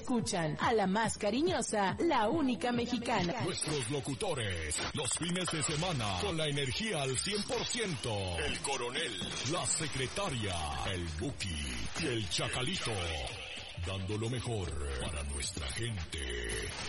escuchan a la más cariñosa, la única mexicana. Nuestros locutores, los fines de semana, con la energía al 100%. El coronel, la secretaria, el Buki y el Chacalito. Dando lo mejor para nuestra gente.